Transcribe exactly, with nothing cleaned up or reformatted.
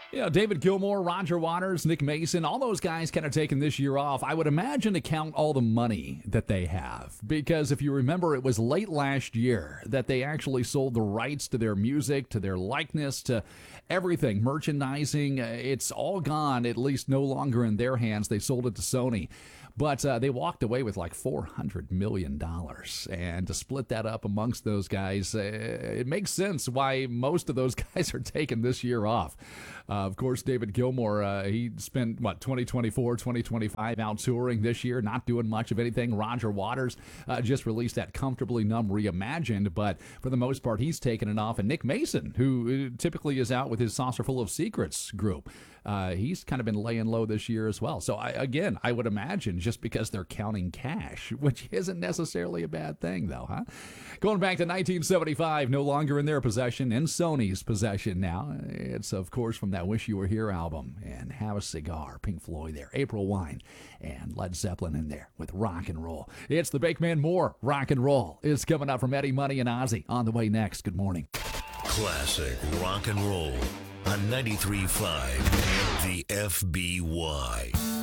You know, David Gilmour, Roger Waters, Nick Mason, all those guys kind of taking this year off. I would imagine to count all the money that they have. Because if you remember, it was late last year that they actually sold the rights to their music, to their likeness, to everything. Merchandising, uh, it's all gone, at least no longer in their hands. They sold it to Sony. But uh, they walked away with like four hundred million dollars. And to split that up amongst those guys, uh, it makes sense why most of those guys are taking this year off. Uh, of course, David Gilmour, uh, he spent, what, twenty twenty-four, twenty twenty-five out touring this year, not doing much of anything. Roger Waters uh, just released that Comfortably Numb Reimagined, but for the most part, he's taken it off. And Nick Mason, who typically is out with his Saucerful of Secrets group, uh, he's kind of been laying low this year as well. So, I, again, I would imagine just because they're counting cash, which isn't necessarily a bad thing, though, huh? Going back to nineteen seventy-five, no longer in their possession, in Sony's possession now. It's, of course, from that Wish You Were Here album. And Have a Cigar, Pink Floyd there, April Wine, and Led Zeppelin in there with Rock and Roll. It's the Big Man More Rock and Roll is coming up from Eddie Money and Ozzy on the way next. Good morning. Classic rock and roll on ninety-three point five The F B Y.